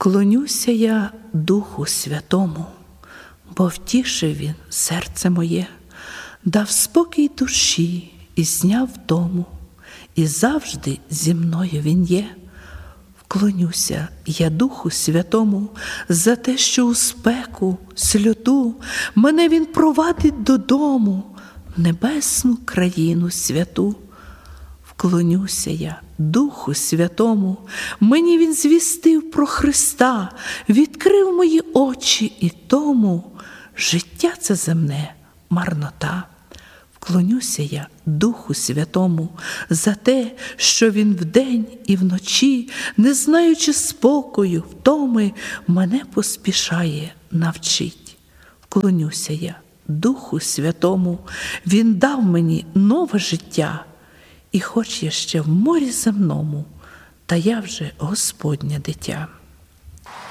Вклонюся я Духу Святому, бо втішив Він серце моє, дав спокій душі і зняв втому, і завжди зі мною Він є. Вклонюся я Духу Святому за те, що у спеку, сльоту мене Він провадить додому, в небесну країну святу. Вклонюся я Духу Святому, мені Він звістив про Христа, відкрив мої очі і тому життя це земне марнота. Вклонюся я Духу Святому за те, що Він вдень і вночі, не знаючи спокою, втоми, мене поспішає навчить. Вклонюся я Духу Святому, Він дав мені нове життя, і хоч я ще в морі земному, та я вже Господнє дитя.